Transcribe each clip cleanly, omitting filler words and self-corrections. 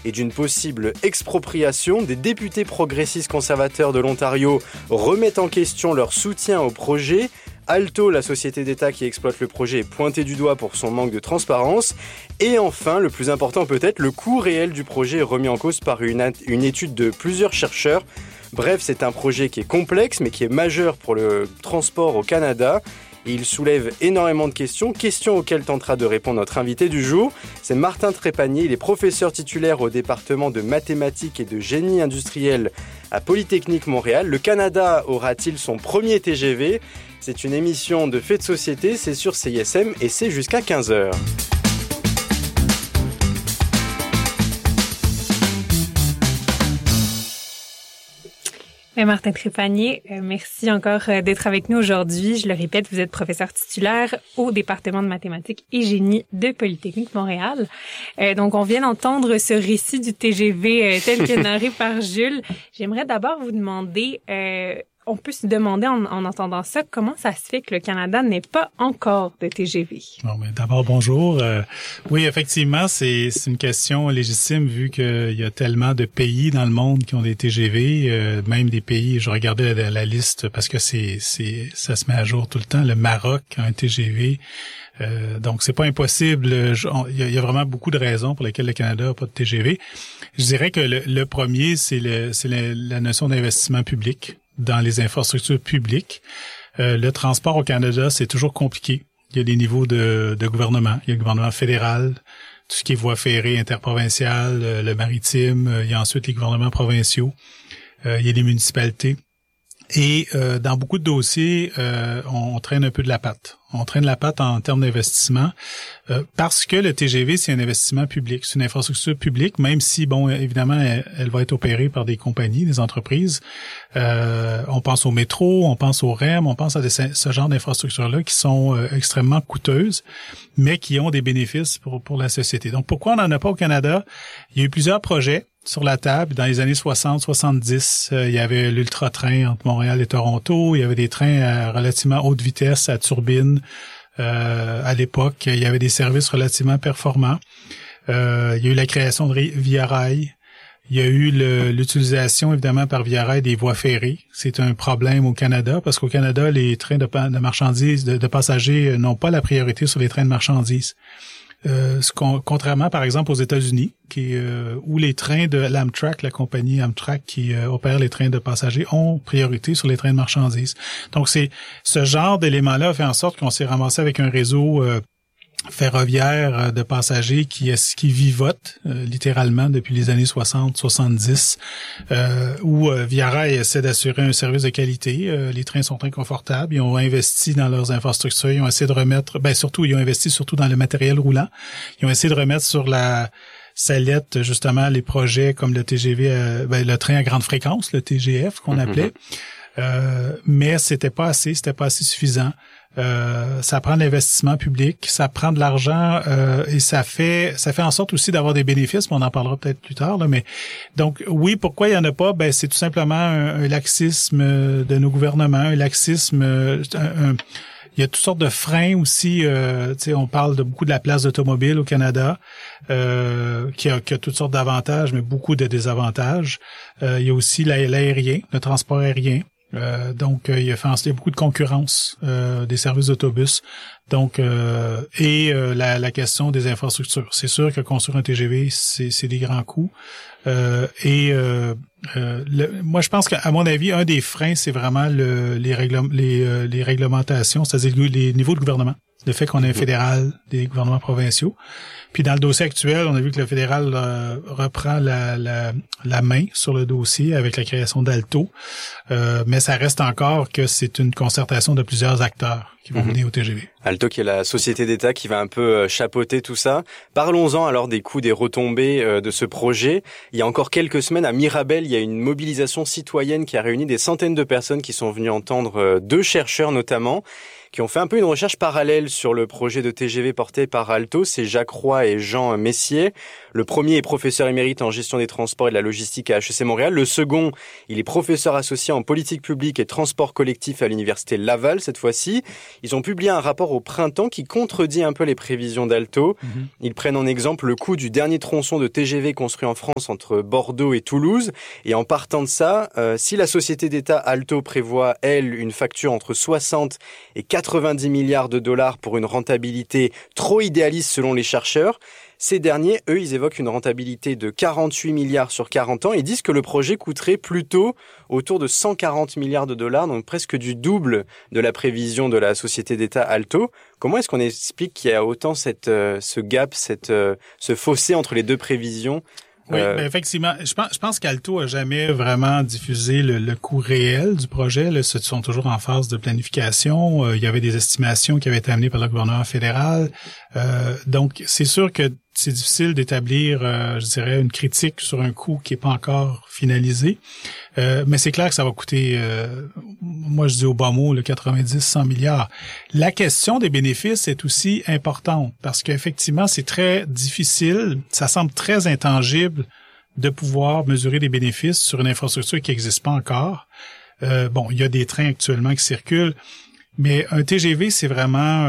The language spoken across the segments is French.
et d'une possible expropriation. Des députés progressistes conservateurs de l'Ontario remettent en question leur soutien au projet. Alto, la société d'État qui exploite le projet, est pointée du doigt pour son manque de transparence. Et enfin, le plus important peut-être, le coût réel du projet est remis en cause par une étude de plusieurs chercheurs. Bref, c'est un projet qui est complexe, mais qui est majeur pour le transport au Canada. Et il soulève énormément de questions auxquelles tentera de répondre notre invité du jour. C'est Martin Trépanier, il est professeur titulaire au département de mathématiques et de génie industriel à Polytechnique Montréal. Le Canada aura-t-il son premier TGV ? C'est une émission de faits de société, c'est sur CISM et c'est jusqu'à 15h. Martin Trépanier, merci encore d'être avec nous aujourd'hui. Je le répète, vous êtes professeur titulaire au département de mathématiques et génie de Polytechnique Montréal. Donc, on vient d'entendre ce récit du TGV tel que narré par Jules. J'aimerais d'abord vous demander, on peut se demander en entendant ça, comment ça se fait que le Canada n'ait pas encore de TGV? Bon, mais d'abord, bonjour. Oui, effectivement, c'est une question légitime vu qu'il y a tellement de pays dans le monde qui ont des TGV, même des pays, je regardais la liste parce que ça se met à jour tout le temps. Le Maroc a un TGV. Donc, c'est pas impossible. Il y a vraiment beaucoup de raisons pour lesquelles le Canada n'a pas de TGV. Je dirais que le premier, c'est la notion d'investissement public dans les infrastructures publiques. Le transport au Canada, c'est toujours compliqué. Il y a des niveaux de gouvernement. Il y a le gouvernement fédéral, tout ce qui est voies ferrées interprovinciales, le maritime. Il y a ensuite les gouvernements provinciaux. Il y a les municipalités. Et dans beaucoup de dossiers, on traîne un peu de la patte. On traîne la patte en termes d'investissement parce que le TGV, c'est un investissement public. C'est une infrastructure publique, même si, bon, évidemment, elle va être opérée par des compagnies, des entreprises. On pense au métro, on pense au REM, on pense à ce genre d'infrastructures-là qui sont extrêmement coûteuses, mais qui ont des bénéfices pour la société. Donc, pourquoi on n'en a pas au Canada? Il y a eu plusieurs projets sur la table. Dans les années 60-70, il y avait l'ultra-train entre Montréal et Toronto. Il y avait des trains à relativement haute vitesse à turbine. À l'époque, il y avait des services relativement performants. Il y a eu la création de Via Rail. Il y a eu l'utilisation, évidemment, par Via Rail des voies ferrées. C'est un problème au Canada parce qu'au Canada, les trains de marchandises, de passagers n'ont pas la priorité sur les trains de marchandises. Contrairement, par exemple, aux États-Unis, où les trains de l'Amtrak, la compagnie Amtrak qui opère les trains de passagers, ont priorité sur les trains de marchandises. Donc, c'est ce genre d'élément-là fait en sorte qu'on s'est ramassé avec un réseau ferroviaire de passagers qui vivote littéralement depuis les années 60-70, où Via Rail essaie d'assurer un service de qualité. Les trains sont très confortables. Ils ont investi dans leurs infrastructures. Ils ont essayé de remettre, ils ont investi surtout dans le matériel roulant. Ils ont essayé de remettre sur la sellette justement les projets comme le TGV, le train à grande fréquence, le TGF qu'on appelait. Mais c'était pas assez suffisant. Ça prend de l'investissement public, ça prend de l'argent et ça fait en sorte aussi d'avoir des bénéfices, mais on en parlera peut-être plus tard là, mais donc oui, pourquoi il y en a pas? Ben c'est tout simplement un laxisme de nos gouvernements, un laxisme il y a toutes sortes de freins aussi, on parle de beaucoup de la place d'automobile au Canada qui a toutes sortes d'avantages mais beaucoup de désavantages. Il y a aussi l'aérien, le transport aérien. Donc il y a beaucoup de concurrence des services d'autobus. Donc la question des infrastructures. C'est sûr que construire un TGV, c'est des grands coûts. Moi je pense qu'à mon avis, un des freins, c'est vraiment les réglementations, c'est-à-dire les niveaux de gouvernement. Le fait qu'on ait un fédéral, des gouvernements provinciaux. Puis dans le dossier actuel, on a vu que le fédéral reprend la main sur le dossier avec la création d'Alto. Mais ça reste encore que c'est une concertation de plusieurs acteurs qui vont mener au TGV. Alto qui est la société d'État qui va un peu chapeauter tout ça. Parlons-en alors des coûts, des retombées de ce projet. Il y a encore quelques semaines à Mirabel, il y a une mobilisation citoyenne qui a réuni des centaines de personnes qui sont venues entendre deux chercheurs notamment, qui ont fait un peu une recherche parallèle sur le projet de TGV porté par Alto. C'est Jacques Roy et Jean Messier. Le premier est professeur émérite en gestion des transports et de la logistique à HEC Montréal. Le second, il est professeur associé en politique publique et transport collectif à l'université Laval cette fois-ci. Ils ont publié un rapport au printemps qui contredit un peu les prévisions d'Alto. Ils prennent en exemple le coût du dernier tronçon de TGV construit en France entre Bordeaux et Toulouse. Et en partant de ça, si la société d'État Alto prévoit, elle, une facture entre 60 et 90 milliards de dollars pour une rentabilité trop idéaliste selon les chercheurs, ces derniers, eux, ils évoquent une rentabilité de 48 milliards sur 40 ans et disent que le projet coûterait plutôt autour de 140 milliards de dollars, donc presque du double de la prévision de la société d'État Alto. Comment est-ce qu'on explique qu'il y a autant ce gap, ce fossé entre les deux prévisions? Oui, effectivement. Je pense qu'Alto a jamais vraiment diffusé le coût réel du projet. Là, ils sont toujours en phase de planification. Il y avait des estimations qui avaient été amenées par le gouvernement fédéral. Donc, c'est sûr que c'est difficile d'établir, je dirais, une critique sur un coût qui est pas encore finalisé. Mais c'est clair que ça va coûter, moi je dis au bas mot, le 90-100 milliards. La question des bénéfices est aussi importante parce qu'effectivement, c'est très difficile, ça semble très intangible de pouvoir mesurer des bénéfices sur une infrastructure qui n'existe pas encore. Bon, il y a des trains actuellement qui circulent, mais un TGV, c'est vraiment,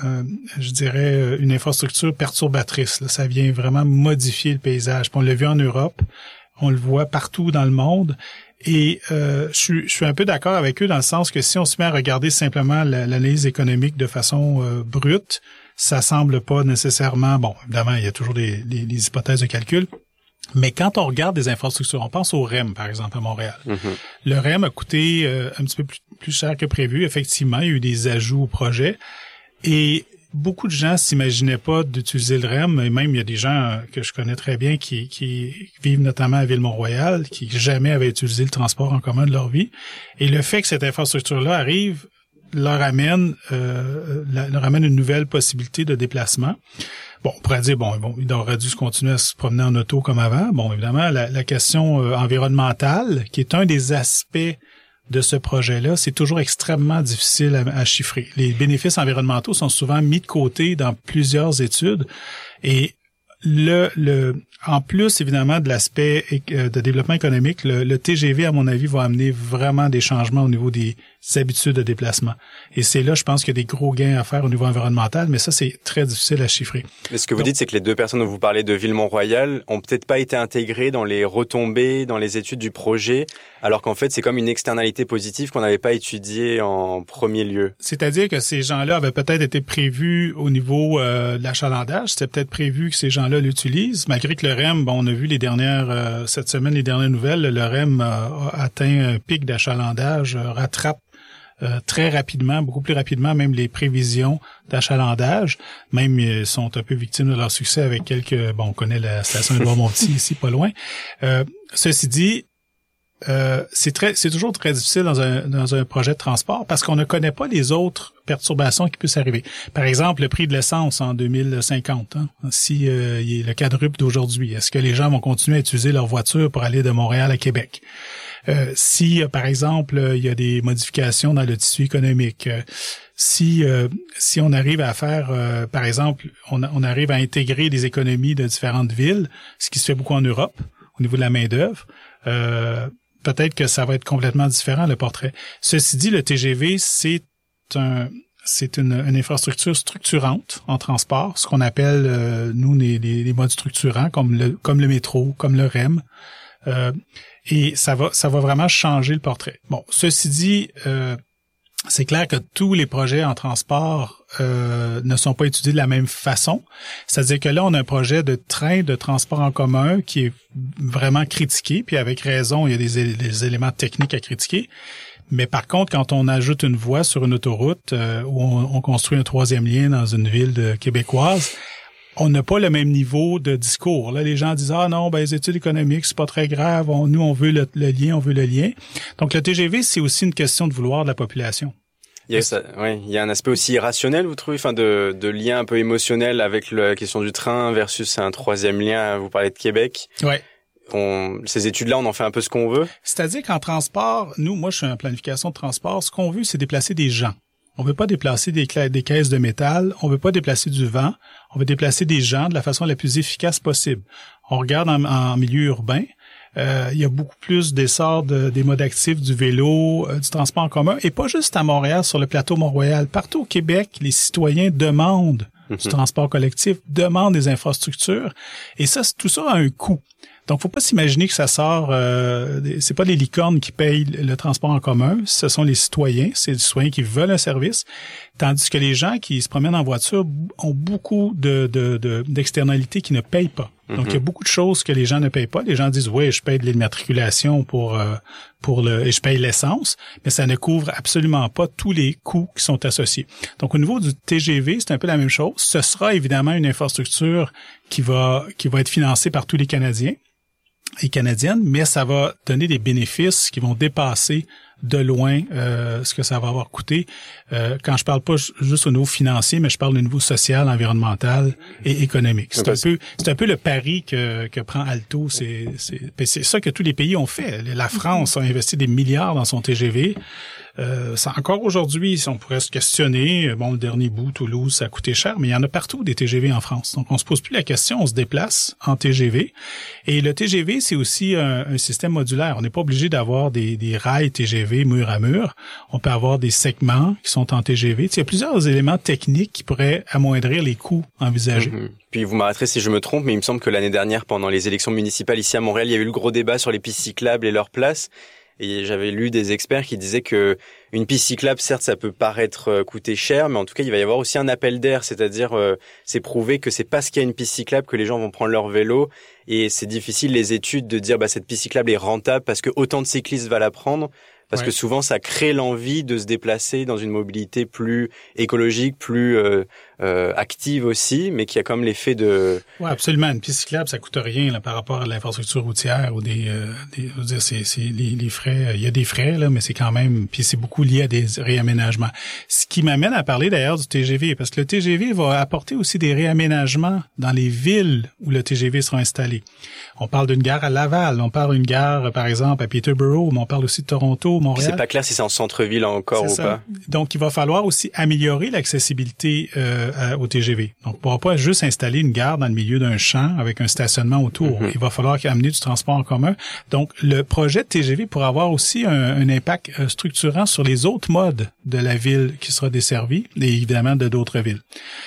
je dirais, une infrastructure perturbatrice. Là. Ça vient vraiment modifier le paysage. Puis on l'a vu en Europe, on le voit partout dans le monde. Et je suis un peu d'accord avec eux dans le sens que si on se met à regarder simplement l'analyse économique de façon brute, ça semble pas nécessairement... Bon, évidemment, il y a toujours des hypothèses de calcul. Mais quand on regarde des infrastructures, on pense au REM, par exemple, à Montréal. Le REM a coûté un petit peu plus cher que prévu. Effectivement, il y a eu des ajouts au projet. Et beaucoup de gens s'imaginaient pas d'utiliser le REM. Et même, il y a des gens que je connais très bien qui vivent notamment à Ville-Mont-Royal, qui jamais avaient utilisé le transport en commun de leur vie. Et le fait que cette infrastructure-là arrive leur amène une nouvelle possibilité de déplacement. Bon, on pourrait dire, il aurait dû continuer à se promener en auto comme avant. Bon, évidemment, la question environnementale, qui est un des aspects de ce projet-là, c'est toujours extrêmement difficile à chiffrer. Les bénéfices environnementaux sont souvent mis de côté dans plusieurs études et en plus, évidemment, de l'aspect de développement économique, le TGV, à mon avis, va amener vraiment des changements au niveau des habitudes de déplacement. Et c'est là, je pense qu'il y a des gros gains à faire au niveau environnemental, mais ça, c'est très difficile à chiffrer. Mais ce que vous dites, c'est que les deux personnes dont vous parlez de Ville-Mont-Royal ont peut-être pas été intégrées dans les retombées, dans les études du projet, alors qu'en fait, c'est comme une externalité positive qu'on n'avait pas étudiée en premier lieu. C'est-à-dire que ces gens-là avaient peut-être été prévus au niveau de l'achalandage. C'était peut-être prévu que ces gens-là l'utilisent, malgré que le REM, on a vu cette semaine, les dernières nouvelles, le REM a atteint un pic d'achalandage, rattrape très rapidement, beaucoup plus rapidement, même les prévisions d'achalandage. Même ils sont un peu victimes de leur succès avec on connaît la station Édouard-Montpetit ici, pas loin. Ceci dit, c'est toujours très difficile dans un projet de transport parce qu'on ne connaît pas les autres perturbations qui puissent arriver. Par exemple, le prix de l'essence en 2050, si il est le quadruple d'aujourd'hui, est-ce que les gens vont continuer à utiliser leur voiture pour aller de Montréal à Québec? Si, par exemple, il y a des modifications dans le tissu économique, si on arrive à faire, par exemple, on arrive à intégrer des économies de différentes villes, ce qui se fait beaucoup en Europe, au niveau de la main-d'œuvre, peut-être que ça va être complètement différent, le portrait. Ceci dit, le TGV, c'est une infrastructure structurante en transport, ce qu'on appelle, nous, les modes structurants, comme le métro, comme le REM. Et ça va vraiment changer le portrait. Bon, ceci dit, c'est clair que tous les projets en transport ne sont pas étudiés de la même façon. C'est-à-dire que là, on a un projet de train de transport en commun qui est vraiment critiqué, puis avec raison, il y a des éléments techniques à critiquer. Mais par contre, quand on ajoute une voie sur une autoroute où on construit un troisième lien dans une ville québécoise, on n'a pas le même niveau de discours. Là, les gens disent, les études économiques, c'est pas très grave. Nous, on veut le lien, on veut le lien. Donc, le TGV, c'est aussi une question de vouloir de la population. Il y a un aspect aussi irrationnel, vous trouvez, de lien un peu émotionnel avec la question du train versus un troisième lien. Vous parlez de Québec. Ouais. Ces études-là, on en fait un peu ce qu'on veut. C'est-à-dire qu'en transport, moi, je suis en planification de transport. Ce qu'on veut, c'est déplacer des gens. On veut pas déplacer des caisses de métal, on veut pas déplacer du vent, on veut déplacer des gens de la façon la plus efficace possible. On regarde en milieu urbain, il y a beaucoup plus d'essor des modes actifs, du vélo, du transport en commun, et pas juste à Montréal, sur le plateau Mont-Royal. Partout au Québec, les citoyens demandent du transport collectif, demandent des infrastructures, et ça, tout ça a un coût. Donc, faut pas s'imaginer que ça sort. C'est pas les licornes qui payent le transport en commun, ce sont les citoyens. C'est les citoyens qui veulent un service, tandis que les gens qui se promènent en voiture ont beaucoup d'externalités qui ne payent pas. Donc, il y a beaucoup de choses que les gens ne payent pas. Les gens disent, oui, je paye de l'immatriculation et je paye l'essence, mais ça ne couvre absolument pas tous les coûts qui sont associés. Donc, au niveau du TGV, c'est un peu la même chose. Ce sera évidemment une infrastructure qui va être financée par tous les Canadiens et Canadiennes, mais ça va donner des bénéfices qui vont dépasser de loin ce que ça va avoir coûté. Quand je parle pas juste au niveau financier, mais je parle au niveau social, environnemental et économique. C'est un peu le pari que prend Alto. C'est ça que tous les pays ont fait. La France a investi des milliards dans son TGV. Ça, encore aujourd'hui, on pourrait se questionner. Bon, le dernier bout, Toulouse, ça a coûté cher, mais il y en a partout des TGV en France. Donc, on se pose plus la question, on se déplace en TGV. Et le TGV, c'est aussi un système modulaire. On n'est pas obligé d'avoir des rails TGV mur à mur. On peut avoir des segments qui sont en TGV. Il y a plusieurs éléments techniques qui pourraient amoindrir les coûts envisagés. Puis vous m'arrêterez si je me trompe, mais il me semble que l'année dernière, pendant les élections municipales ici à Montréal, il y a eu le gros débat sur les pistes cyclables et leur place. Et j'avais lu des experts qui disaient que une piste cyclable, certes, ça peut paraître coûter cher, mais en tout cas, il va y avoir aussi un appel d'air, c'est-à-dire c'est prouvé que c'est parce qu'il y a une piste cyclable que les gens vont prendre leur vélo, et c'est difficile les études de dire cette piste cyclable est rentable parce que autant de cyclistes va la prendre. Parce que souvent, ça crée l'envie de se déplacer dans une mobilité plus écologique, plus active aussi, mais qui a comme l'effet de... Oui, absolument. Une piste cyclable, ça coûte rien là, par rapport à l'infrastructure routière ou je veux dire, c'est les frais. Il y a des frais là, mais c'est quand même... Puis c'est beaucoup lié à des réaménagements. Ce qui m'amène à parler d'ailleurs du TGV, parce que le TGV va apporter aussi des réaménagements dans les villes où le TGV sera installé. On parle d'une gare à Laval, on parle d'une gare, par exemple, à Peterborough, mais on parle aussi de Toronto, Montréal. C'est pas clair si c'est en centre-ville encore ou pas. Donc, il va falloir aussi améliorer l'accessibilité au TGV. Donc, on ne pourra pas juste installer une gare dans le milieu d'un champ avec un stationnement autour. Il va falloir amener du transport en commun. Donc, le projet de TGV pourra avoir aussi un impact structurant sur les autres modes de la ville qui sera desservie et évidemment de d'autres villes.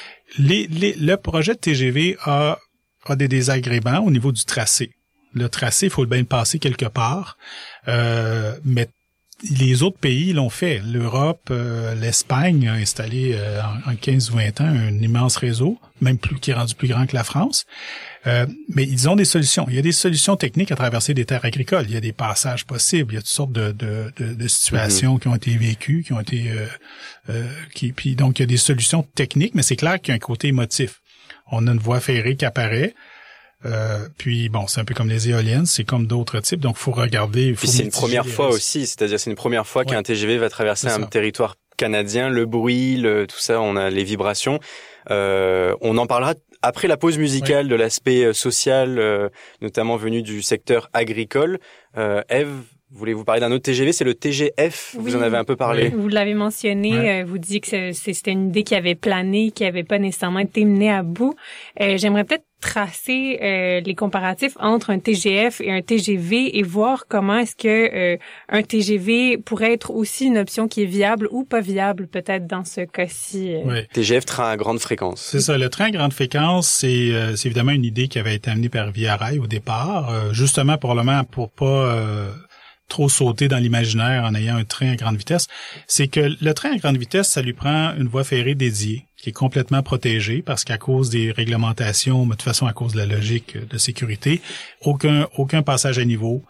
Le projet de TGV a des désagréments au niveau du tracé. Le tracé, il faut bien le passer quelque part, mais les autres pays l'ont fait. L'Europe, l'Espagne a installé en 15 ou 20 ans un immense réseau, même qui est rendu plus grand que la France. Mais ils ont des solutions. Il y a des solutions techniques à traverser des terres agricoles. Il y a des passages possibles. Il y a toutes sortes de situations qui ont été vécues, qui ont été... puis donc, il y a des solutions techniques, mais c'est clair qu'il y a un côté émotif. On a une voie ferrée qui apparaît. Puis bon, c'est un peu comme les éoliennes, c'est comme d'autres types, donc faut regarder. Puis c'est une première fois aussi, c'est-à-dire c'est une première fois qu'un TGV va traverser un territoire canadien, le bruit, tout ça, on a les vibrations. On en parlera après la pause musicale de l'aspect social, notamment venu du secteur agricole. Ève, voulez-vous parler d'un autre TGV? C'est le TGF, vous en avez un peu parlé. Vous l'avez mentionné, vous disiez que c'était une idée qui avait plané, qui avait pas nécessairement été menée à bout. J'aimerais peut-être tracer les comparatifs entre un TGF et un TGV et voir comment est-ce que un TGV pourrait être aussi une option qui est viable ou pas viable peut-être dans ce cas-ci. TGF, train à grande fréquence. C'est ça, le train à grande fréquence, c'est évidemment une idée qui avait été amenée par Via Rail au départ, justement probablement pour pas trop sauter dans l'imaginaire en ayant un train à grande vitesse. C'est que le train à grande vitesse, ça lui prend une voie ferrée dédiée qui est complètement protégée parce qu'à cause des réglementations, mais de toute façon à cause de la logique de sécurité, aucun passage à niveau,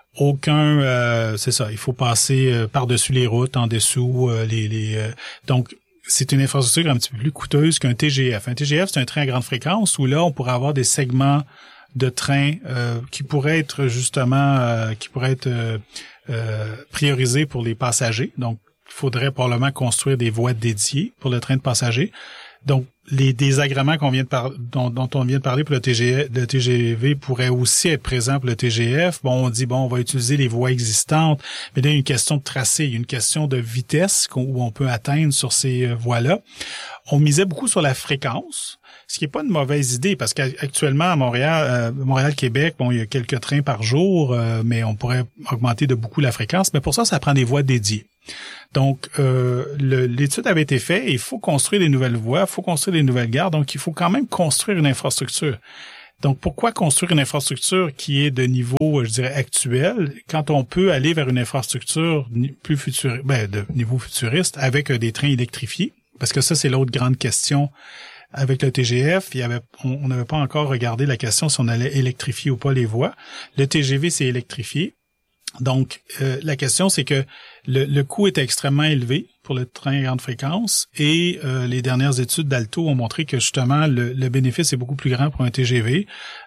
c'est ça, il faut passer par-dessus les routes, en dessous donc c'est une infrastructure un petit peu plus coûteuse qu'un TGF. Un TGF, c'est un train à grande fréquence où là on pourrait avoir des segments de trains qui pourraient être justement priorisés pour les passagers. Donc, il faudrait probablement construire des voies dédiées pour le train de passagers. Donc, les désagréments dont on vient de parler pour le TGV pourraient aussi être présents pour le TGF. Bon, on dit, on va utiliser les voies existantes, mais là, il y a une question de tracé, il y a une question de vitesse où on peut atteindre sur ces voies-là. On misait beaucoup sur la fréquence, ce qui est pas une mauvaise idée, parce qu'actuellement, à Montréal-Québec, il y a quelques trains par jour, mais on pourrait augmenter de beaucoup la fréquence, mais pour ça prend des voies dédiées. Donc, l'étude avait été faite et il faut construire des nouvelles voies, il faut construire des nouvelles gares, donc il faut quand même construire une infrastructure. Donc, pourquoi construire une infrastructure qui est de niveau, je dirais, actuel, quand on peut aller vers une infrastructure plus de niveau futuriste avec des trains électrifiés? Parce que ça, c'est l'autre grande question. Avec le TGF, on n'avait pas encore regardé la question si on allait électrifier ou pas les voies. Le TGV, c'est électrifié. Donc, la question, c'est que le coût est extrêmement élevé pour le train à grande fréquence et les dernières études d'Alto ont montré que justement, le bénéfice est beaucoup plus grand pour un TGV,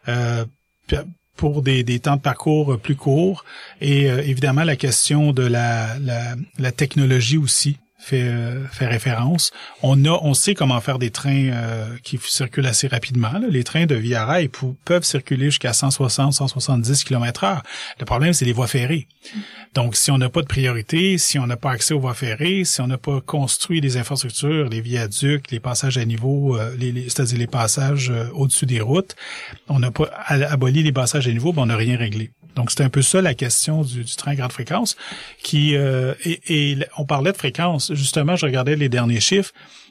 pour des temps de parcours plus courts et évidemment, la question de la technologie aussi fait référence. On sait comment faire des trains qui circulent assez rapidement. Là. Les trains de Via Rail peuvent circuler jusqu'à 170 km/h. Le problème, c'est les voies ferrées. Donc, si on n'a pas de priorité, si on n'a pas accès aux voies ferrées, si on n'a pas construit les infrastructures, les viaducs, les passages à niveau, c'est-à-dire les passages au-dessus des routes, on n'a pas aboli les passages à niveau, on n'a rien réglé. Donc, c'est un peu ça la question du train à grande fréquence et on parlait de fréquence. Justement, je regardais les derniers chiffres.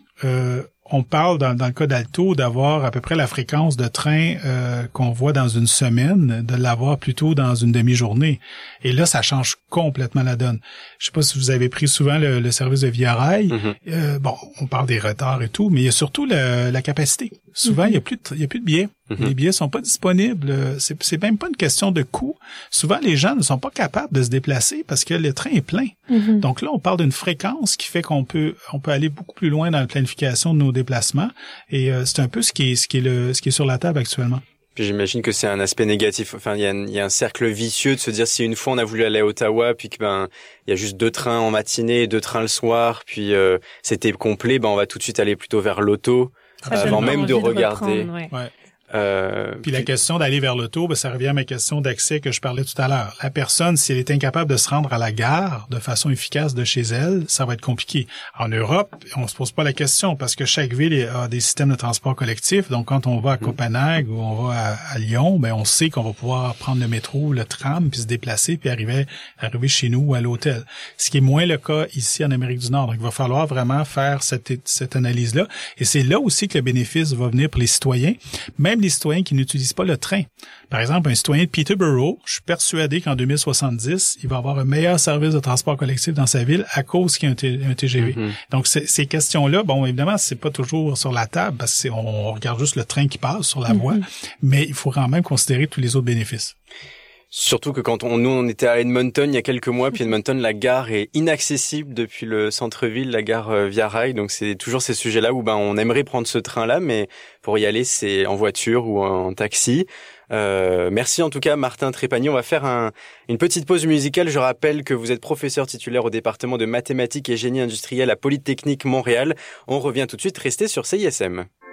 On parle, dans le cas d'Alto, d'avoir à peu près la fréquence de train qu'on voit dans une semaine, de l'avoir plutôt dans une demi-journée. Et là, ça change complètement la donne. Je sais pas si vous avez pris souvent le service de Via Rail. Mm-hmm. On parle des retards et tout, mais il y a surtout la capacité. Souvent, il y a plus de billets. Mm-hmm. Les billets sont pas disponibles. C'est même pas une question de coût. Souvent, les gens ne sont pas capables de se déplacer parce que le train est plein. Mm-hmm. Donc là, on parle d'une fréquence qui fait qu'on peut aller beaucoup plus loin dans la planification de nos déplacements. Et c'est un peu ce qui est sur la table actuellement. Puis j'imagine que c'est un aspect négatif. Enfin, il y a un cercle vicieux de se dire si une fois on a voulu aller à Ottawa, puis que il y a juste 2 trains en matinée, 2 trains le soir, puis c'était complet, on va tout de suite aller plutôt vers l'auto avant même de regarder. Puis la question d'aller vers l'auto, ça revient à ma question d'accès que je parlais tout à l'heure. La personne, si elle est incapable de se rendre à la gare de façon efficace de chez elle, ça va être compliqué. En Europe, on se pose pas la question parce que chaque ville a des systèmes de transport collectif. Donc, quand on va à Copenhague ou on va à Lyon, on sait qu'on va pouvoir prendre le métro, le tram, puis se déplacer, puis arriver chez nous ou à l'hôtel. Ce qui est moins le cas ici en Amérique du Nord. Donc, il va falloir vraiment faire cette analyse-là. Et c'est là aussi que le bénéfice va venir pour les citoyens. Même les citoyens qui n'utilisent pas le train. Par exemple, un citoyen de Peterborough, je suis persuadé qu'en 2070, il va avoir un meilleur service de transport collectif dans sa ville à cause qu'il y a un TGV. Mm-hmm. Donc, ces questions-là, évidemment, c'est pas toujours sur la table parce qu'on regarde juste le train qui passe sur la voie, mais il faut quand même considérer tous les autres bénéfices. Surtout que quand on était à Edmonton il y a quelques mois, puis Edmonton, la gare est inaccessible depuis le centre-ville, la gare Via Rail. Donc c'est toujours ces sujets-là où on aimerait prendre ce train-là, mais pour y aller, c'est en voiture ou en taxi. Merci en tout cas Martin Trépanier. On va faire une petite pause musicale. Je rappelle que vous êtes professeur titulaire au département de mathématiques et génie industriel à Polytechnique Montréal. On revient tout de suite, restez sur CISM.